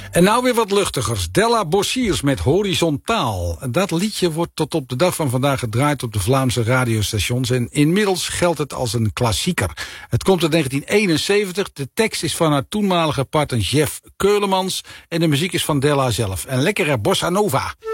En nou weer wat luchtigers. Della Bossiers met Horizontaal. Dat liedje wordt tot op de dag van vandaag gedraaid op de Vlaamse radiostations. En inmiddels geldt het als een klassieker. Het komt uit 1971. De tekst is van haar toenmalige partner Jeff Keulemans. En de muziek is van Della zelf. Een lekkere bossa nova.